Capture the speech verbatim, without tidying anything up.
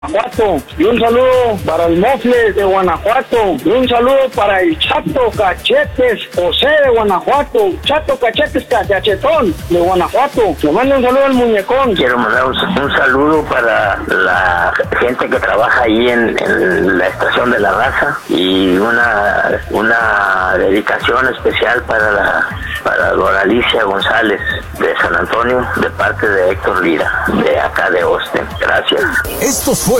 Guanajuato, y un saludo para el Mofles de Guanajuato, y un saludo para el Chato Cachetes José de Guanajuato, Chato Cachetes Cachetón de Guanajuato. Le mando un saludo al muñecón. Quiero mandar un, un saludo para la gente que trabaja ahí en, en la estación de La Raza, y una una dedicación especial para la para Doralicia González de San Antonio, de parte de Héctor Lira, de acá de Austin. Gracias. Estos fueron